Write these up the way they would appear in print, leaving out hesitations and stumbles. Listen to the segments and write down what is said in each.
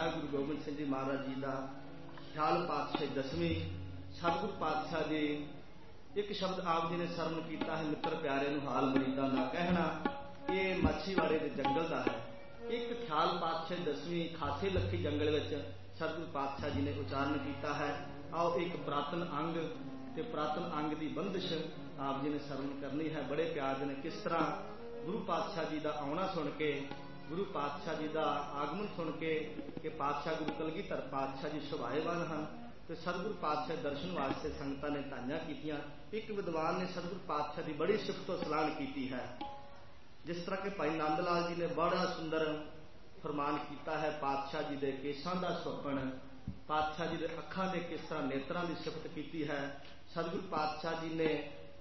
गुरु गोबिंद सिंह जी महाराज जी का ख्याल पातशाही 10वीं सतगुरु पातशाह जी एक शब्द आप जी ने सरवण किया है, मित्र प्यारे नूं हाल मरीदां दा कहना, ये माछीवाड़े के जंगल का है। एक ख्याल पातशाही 10वीं खासे लखी जंगल में सतगुरु पातशाह जी ने उचारण किया है। आओ एक पुरातन अंग ते पुरातन अंग की बंदिश आप जी ने सरवण करनी है। बड़े प्यार ने किस तरह गुरु पातशाह जी का आउणा सुन के, गुरु पातशाह जी का आगमन सुन के कि पातशाह गुरु कलगीधर पातशाह जी सुभाएवान हैं, तो सतगुरु पातशाह दर्शन वास्ते संगतां ने धाइयां कीतियां। एक विद्वान ने सतगुरु पातशाह की बड़ी सिफत सलाह की है, जिस तरह के भाई नंद लाल जी ने बड़ा सुंदर फरमान किया है। पातशाह जी के केसां का सुपन, पातशाह जी के अखां के किस तरह नेत्रां की सिफत की है। सतगुरु पातशाह जी ने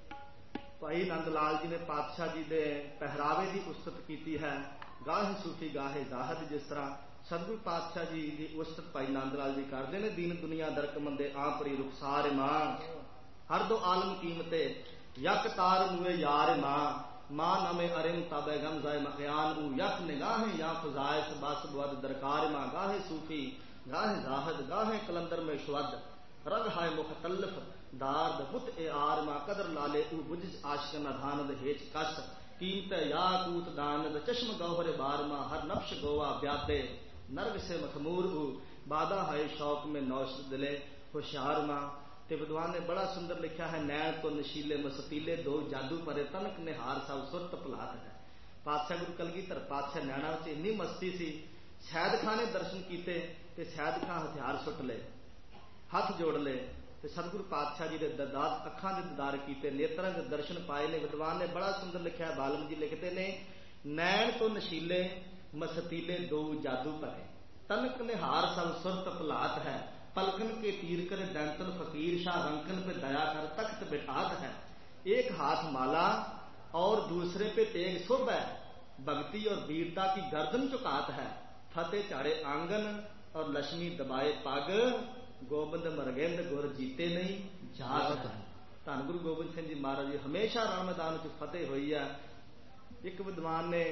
भाई नंद लाल जी ने पातशाह जी के पहरावे की उस्तत की है। गाहे सूफी गाहे जाहद, जिस तरह सतगुरु पातशाह जी की उस्तत भाई नंद लाल जी करते हैं। दीन दुनिया दरक मंदे आपरी रुखसार मां, हर दो आलम कीमते यक तार मुए यार मां, मां नमे अरिम तबे गम जाए मकयान ऊ, यक निगाहें या फजायस बस बद दरकार मां। गाहे सूफी गाहे जाहद गाहे कलंदर में शुअद, रग हाय मुखतल्लफ दार्द बुत ए आर मां, कदर लाले ऊ बुझ आशिक नधानद हेच कस, कीमत या कूत दानद चश्म गौहर बार मां, हर नफ्श गोवा ब्यादे नर्ग से मखमूर ऊ, बादा हाय शौक में नौश दिले होशियार मां। ते विद्वान ने बड़ा सुंदर लिखा है, नैन तो नशीले मसतीले दो जादू परे, तनक निहार सब सुरत भुलात है। पातशाह गुरु कलगीधर पातशाह नैना च इन्नी मस्ती सी, सैयद खां ने दर्शन किए ते सैयद खां हथियार सुट ले, हथ जोड़ ले, ते सतगुरु पातशाह जी के दरदार अखां के दीदार किए, नेत्रां के दर्शन पाए ने। विद्वान ने बड़ा सुंदर लिखा है, बालम जी लिखते ने, नैन तो नशीले मसतीले दो जादू परे, तनक निहार सब सुरत भुलात है, पलकन के तीर कर दैंतन फकीर शाह, रंकन पे दया कर तख्त बिठात है। एक हाथ माला और दूसरे पे तेग शुभ है, भक्ति और वीरता की गर्दन झुकात है, फतेह चाड़े आंगन और लक्ष्मी दबाए पग, गोबिंद मरगेंद गुर जीते नहीं जात है। धन गुरु गोबिंद सिंह जी महाराज जी हमेशा रण मैदान च फतेह हुई है। एक विद्वान ने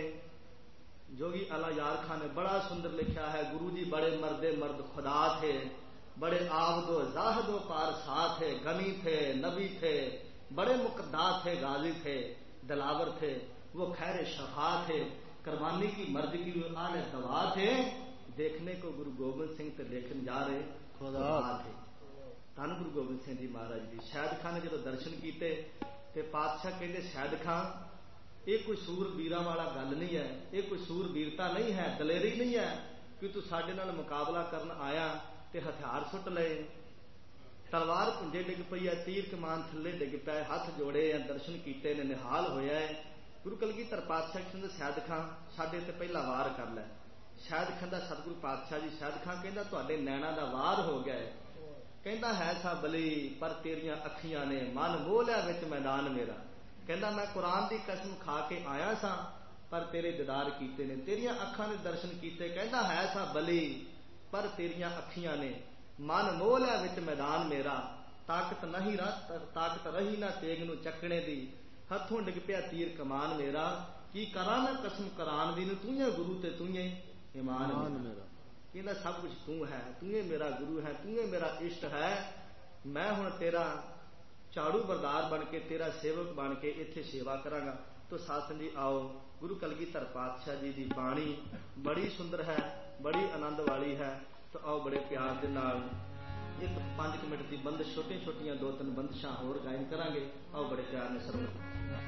जोगी अला यार खान ने बड़ा सुंदर लिखा है, गुरु जी बड़े मर्दे मर्द खुदा थे, बड़े आवदो जाहदो पार साथ थे, गनी थे नबी थे, बड़े मुकद्दा थे गाजी थे, दिलावर थे वो खैर शफा थे, कुर्बानी की मर्द की वो आले दवा थे, देखने को गुरु गोबिंद सिंह ते देखने जा रहे खुदा थे। धन गुरु गोबिंद सिंह जी महाराज जी सैयद खां ने जो दर्शन किए ते पातशाह कहते, सैयद खां ये कोई सूरबीरा वाला गल नहीं है, ये कोई सूरबीरता नहीं है, दलेरी नहीं है कि तू साडे नाल मुकाबला करन आया ते हथियार सुट लए, तलवार पुंजे डिग पई है, तीर कमान थले डिग पे, हथ जोड़े हैं, दर्शन किए ने, निहाल होया है। गुरु कलगीधर पातशाह कहते, सैयद खां साडे ते पहला वार कर लै। सैयद कहता सतगुरु पातशाह जी, सैयद खां कहता तुहाडे नैना दा वार हो गया है, कहता है सा बली पर तेरियां अखियां ने मन मोह लिया विच मैदान मेरा, कहता मैं कुरान की कसम खा के आया सा पर तेरे दीदार कीते ने, तेरियां अखां ने दर्शन किए, कहता है सा बली पर तेरियां अखियां ने मन मोह लिया विच मैदान मेरा, ताकत नहीं ताकत रही ना तेग नूं चकने दी, हथों डिग पिया तीर कमान मेरा, की करा मैं कसम कुरान दी, तू है गुरु ते तू है ईमान मेरा। कहता सब कुछ तू है, तू मेरा गुरु है, तू मेरा इष्ट है, मैं हुण तेरा झाड़ू बरदार बन के तेरा सेवक बन के इत्थे सेवा करांगा। तो साथ जी आओ गुरु कलगीधर पातशाह जी की बाणी बड़ी सुंदर है, बड़ी आनंद वाली है। तो आओ बड़े प्यार के नाल एक 5 मिनट की बंदिश छोटी छोटियां 2-3 बंदिशां होर गायन करांगे। आओ बड़े प्यार ने सरवण